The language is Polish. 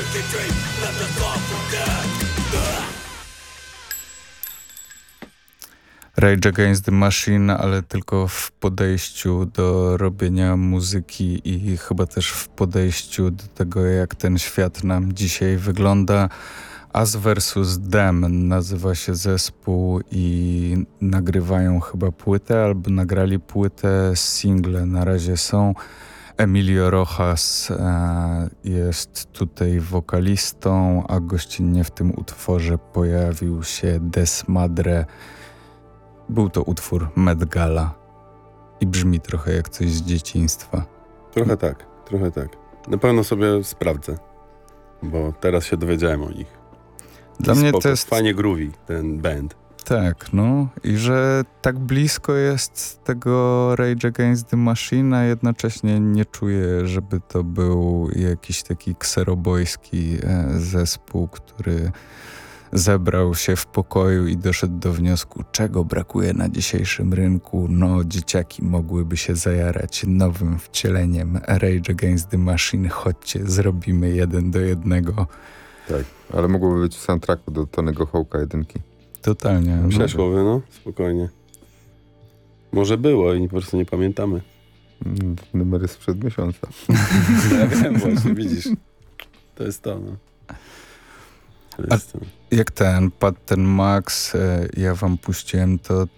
Rage Against the Machine, ale tylko w podejściu do robienia muzyki i chyba też w podejściu do tego, jak ten świat nam dzisiaj wygląda. Us vs. Them nazywa się zespół i nagrywają chyba płytę, albo nagrali płytę, single na razie są. Emilio Rojas jest tutaj wokalistą, a gościnnie w tym utworze pojawił się Desmadre. Był to utwór Met Gala i brzmi trochę jak coś z dzieciństwa. Trochę tak, trochę tak. Na pewno sobie sprawdzę, bo teraz się dowiedziałem o nich. Dla mnie to jest fajnie groovy ten band. Tak, no i że tak blisko jest tego Rage Against the Machine, a jednocześnie nie czuję, żeby to był jakiś taki kserobojski zespół, który zebrał się w pokoju i doszedł do wniosku, czego brakuje na dzisiejszym rynku. No, dzieciaki mogłyby się zajarać nowym wcieleniem Rage Against the Machine. Chodźcie, zrobimy 1:1. Tak, ale mogłoby być w soundtracku do Tonego Hawk'a 1. Totalnie. Przeszłoby, no, spokojnie. Może było i po prostu nie pamiętamy. Numer jest sprzed miesiąca. Ja wiem właśnie, widzisz. To jest to, no. Jak padł ten Max, ja wam puściłem to